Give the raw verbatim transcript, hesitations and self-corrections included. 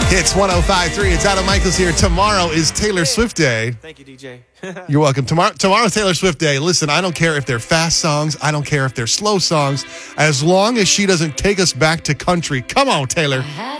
It's one oh five point three. It's Adam Michaels here. Tomorrow is Taylor Swift Day. Thank you, D J. You're welcome. Tomorrow, tomorrow's Taylor Swift Day. Listen, I don't care if they're fast songs. I don't care if they're slow songs. As long as she doesn't take us back to country. Come on, Taylor.